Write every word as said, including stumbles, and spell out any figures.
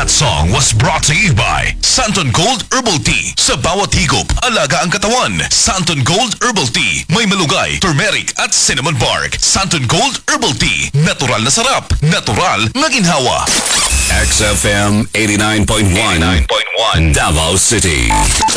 That song was brought to you by Santon Gold Herbal Tea. Sa bawat higop, alaga ang katawan. Santon Gold Herbal Tea. May malugay, turmeric at cinnamon bark. Santon Gold Herbal Tea. Natural na sarap. Natural na ginhawa. X F M eighty-nine point one Davao City.